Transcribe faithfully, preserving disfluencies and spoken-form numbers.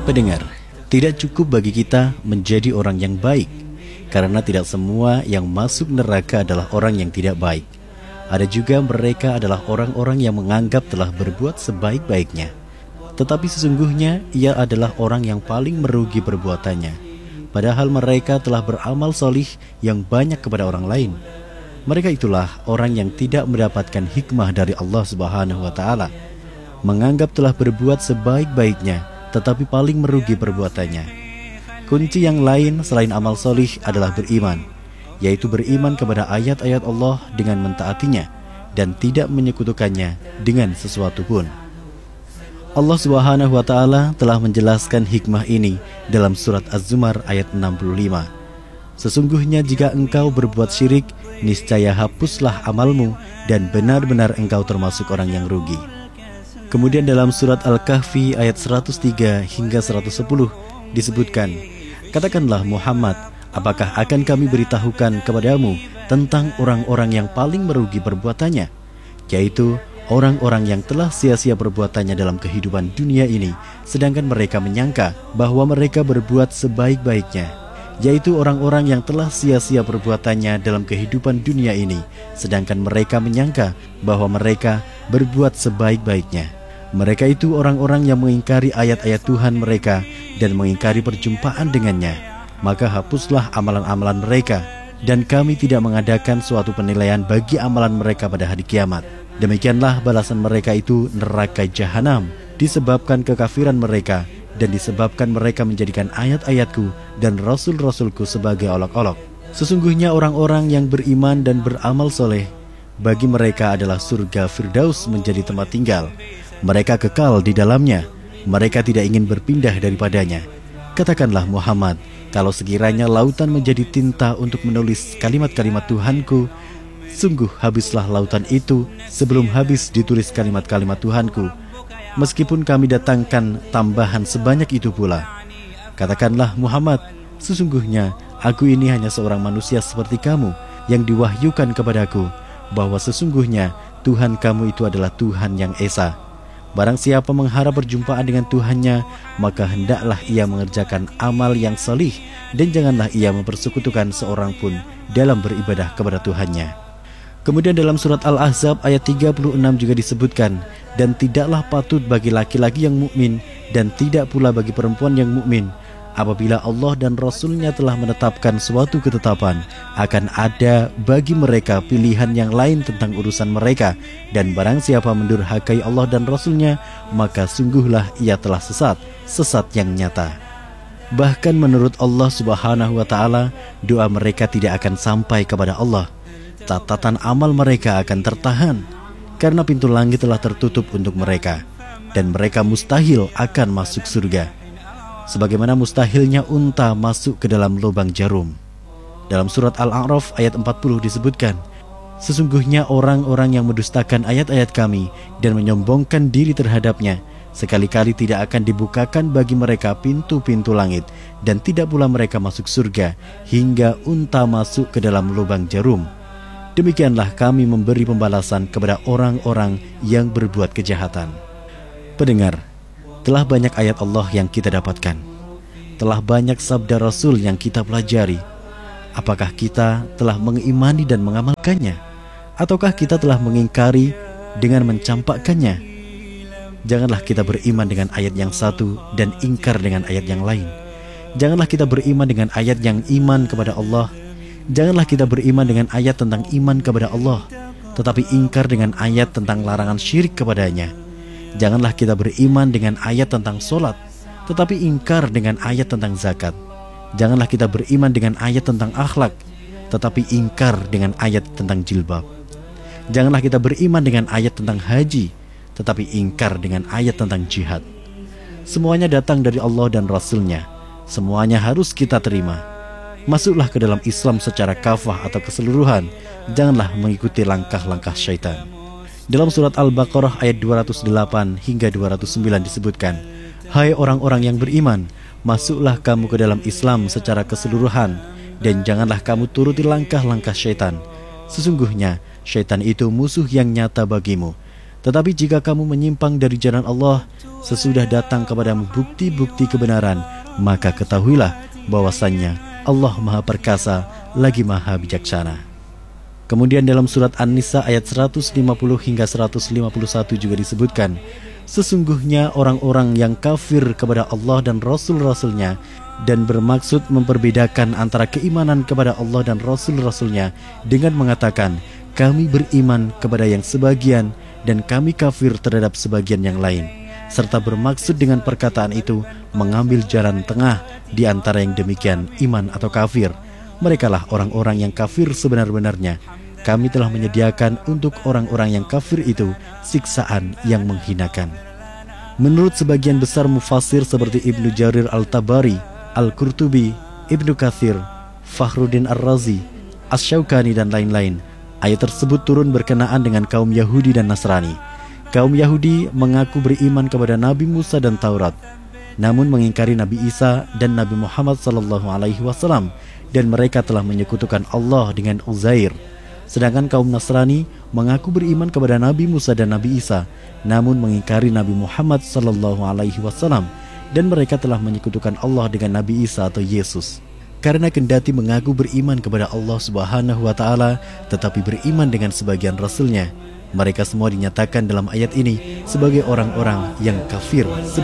Pendengar, tidak cukup bagi kita menjadi orang yang baik, karena tidak semua yang masuk neraka adalah orang yang tidak baik. Ada juga mereka adalah orang-orang yang menganggap telah berbuat sebaik-baiknya, tetapi sesungguhnya ia adalah orang yang paling merugi perbuatannya, padahal mereka telah beramal solih yang banyak kepada orang lain. Mereka itulah orang yang tidak mendapatkan hikmah dari Allah Subhanahu wa Ta'ala, menganggap telah berbuat sebaik-baiknya tetapi paling merugi perbuatannya. Kunci yang lain selain amal solih adalah beriman, yaitu beriman kepada ayat-ayat Allah dengan mentaatinya dan tidak menyekutukannya dengan sesuatu pun. Allah Subhanahu wa Ta'ala telah menjelaskan hikmah ini dalam surat Az-Zumar ayat enam puluh lima. Sesungguhnya jika engkau berbuat syirik, niscaya hapuslah amalmu dan benar-benar engkau termasuk orang yang rugi. Kemudian dalam surat Al-Kahfi ayat seratus tiga hingga seratus sepuluh disebutkan, katakanlah Muhammad, apakah akan kami beritahukan kepadamu tentang orang-orang yang paling merugi perbuatannya, yaitu orang-orang yang telah sia-sia perbuatannya dalam kehidupan dunia ini, sedangkan mereka menyangka bahwa mereka berbuat sebaik-baiknya, yaitu orang-orang yang telah sia-sia perbuatannya dalam kehidupan dunia ini, sedangkan mereka menyangka bahwa mereka berbuat sebaik-baiknya. Mereka itu orang-orang yang mengingkari ayat-ayat Tuhan mereka dan mengingkari perjumpaan dengannya. Maka hapuslah amalan-amalan mereka, dan kami tidak mengadakan suatu penilaian bagi amalan mereka pada hari kiamat. Demikianlah balasan mereka itu neraka jahanam, disebabkan kekafiran mereka dan disebabkan mereka menjadikan ayat-ayatku dan rasul-rasulku sebagai olok-olok. Sesungguhnya orang-orang yang beriman dan beramal soleh, bagi mereka adalah surga Firdaus menjadi tempat tinggal. Mereka kekal di dalamnya, mereka tidak ingin berpindah daripadanya. Katakanlah Muhammad, kalau sekiranya lautan menjadi tinta untuk menulis kalimat-kalimat Tuhanku, sungguh habislah lautan itu sebelum habis ditulis kalimat-kalimat Tuhanku, meskipun kami datangkan tambahan sebanyak itu pula. Katakanlah Muhammad, sesungguhnya aku ini hanya seorang manusia seperti kamu yang diwahyukan kepadaku, bahwa sesungguhnya Tuhan kamu itu adalah Tuhan yang Esa. Barang siapa mengharap perjumpaan dengan Tuhannya, maka hendaklah ia mengerjakan amal yang salih, dan janganlah ia mempersekutukan seorang pun dalam beribadah kepada Tuhannya. Kemudian dalam surat Al-Ahzab ayat tiga puluh enam juga disebutkan, dan tidaklah patut bagi laki-laki yang mukmin dan tidak pula bagi perempuan yang mukmin, apabila Allah dan Rasulnya telah menetapkan suatu ketetapan, akan ada bagi mereka pilihan yang lain tentang urusan mereka, dan barang siapa mendurhakai Allah dan Rasulnya, maka sungguhlah ia telah sesat, sesat yang nyata. Bahkan menurut Allah Subhanahu wa Ta'ala, doa mereka tidak akan sampai kepada Allah. Catatan amal mereka akan tertahan, karena pintu langit telah tertutup untuk mereka, dan mereka mustahil akan masuk surga, sebagaimana mustahilnya unta masuk ke dalam lubang jarum. Dalam surat Al-A'raf ayat empat puluh disebutkan, sesungguhnya orang-orang yang mendustakan ayat-ayat kami dan menyombongkan diri terhadapnya, sekali-kali tidak akan dibukakan bagi mereka pintu-pintu langit, dan tidak pula mereka masuk surga hingga unta masuk ke dalam lubang jarum. Demikianlah kami memberi pembalasan kepada orang-orang yang berbuat kejahatan. Pendengar, telah banyak ayat Allah yang kita dapatkan, telah banyak sabda Rasul yang kita pelajari. Apakah kita telah mengimani dan mengamalkannya, ataukah kita telah mengingkari dengan mencampakkannya? Janganlah kita beriman dengan ayat yang satu dan ingkar dengan ayat yang lain. Janganlah kita beriman dengan ayat yang iman kepada Allah. Janganlah kita beriman dengan ayat tentang iman kepada Allah, tetapi ingkar dengan ayat tentang larangan syirik kepadanya. Janganlah kita beriman dengan ayat tentang solat, tetapi ingkar dengan ayat tentang zakat. Janganlah kita beriman dengan ayat tentang akhlak, tetapi ingkar dengan ayat tentang jilbab. Janganlah kita beriman dengan ayat tentang haji, tetapi ingkar dengan ayat tentang jihad. Semuanya datang dari Allah dan Rasulnya. Semuanya harus kita terima. Masuklah ke dalam Islam secara kafah atau keseluruhan. Janganlah mengikuti langkah-langkah syaitan. Dalam surat Al-Baqarah ayat dua ratus delapan hingga dua ratus sembilan disebutkan, hai orang-orang yang beriman, masuklah kamu ke dalam Islam secara keseluruhan, dan janganlah kamu turuti langkah-langkah syaitan. Sesungguhnya syaitan itu musuh yang nyata bagimu. Tetapi jika kamu menyimpang dari jalan Allah, sesudah datang kepadamu bukti-bukti kebenaran, maka ketahuilah bahwasannya Allah Maha Perkasa lagi Maha Bijaksana. Kemudian dalam surat An-Nisa ayat seratus lima puluh hingga seratus lima puluh satu juga disebutkan, sesungguhnya orang-orang yang kafir kepada Allah dan Rasul-Rasulnya dan bermaksud memperbedakan antara keimanan kepada Allah dan Rasul-Rasulnya dengan mengatakan, kami beriman kepada yang sebagian dan kami kafir terhadap sebagian yang lain, serta bermaksud dengan perkataan itu mengambil jalan tengah di antara yang demikian iman atau kafir. Merekalah orang-orang yang kafir sebenar-benarnya. Kami telah menyediakan untuk orang-orang yang kafir itu siksaan yang menghinakan. Menurut sebagian besar mufassir seperti Ibnu Jarir Al-Tabari, Al-Qurtubi, Ibnu Katsir, Fakhruddin Ar-Razi, Asy-Syaukani dan lain-lain, ayat tersebut turun berkenaan dengan kaum Yahudi dan Nasrani. Kaum Yahudi mengaku beriman kepada Nabi Musa dan Taurat, namun mengingkari Nabi Isa dan Nabi Muhammad sallallahu alaihi wasallam, dan mereka telah menyekutukan Allah dengan Uzair. Sedangkan kaum Nasrani mengaku beriman kepada Nabi Musa dan Nabi Isa, namun mengingkari Nabi Muhammad sallallahu alaihi wasallam, dan mereka telah menyekutukan Allah dengan Nabi Isa atau Yesus. Karena kendati mengaku beriman kepada Allah Subhanahu wa taala, tetapi beriman dengan sebagian rasulnya, mereka semua dinyatakan dalam ayat ini sebagai orang-orang yang kafir.